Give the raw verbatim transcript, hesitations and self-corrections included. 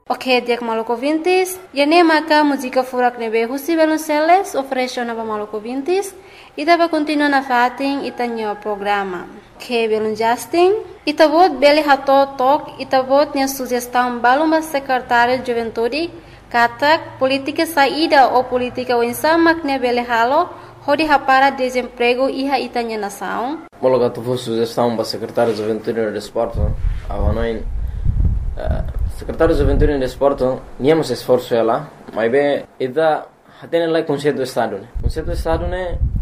Ok, dia maluco vintis. E nem maca música furak nebe husi belunceles oferece na maluco vintis. E tava continua na fatin e tanho programa. Que belun Justin. E tavot bele hato tok e tavot nia sugestão baluma secretário de juventude. Katak política saída ou política wensamak ne bele halo. Hodi hapara desemprego iha itanya nação. Mologa tu fosse sugestão para secretário de juventude e desporto. Avanoin secretário de juventude e desporto, niamos esforço ela, mas bem, ida hatene lá conceito do estado, né? Conceito do estado né,